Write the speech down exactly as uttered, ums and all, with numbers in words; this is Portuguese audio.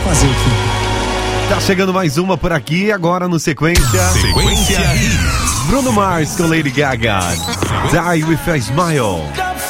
fazer aqui. Tá chegando mais uma por aqui, agora no Sequência. Sequência Hits. Bruno Mars com Lady Gaga. Die With A Smile.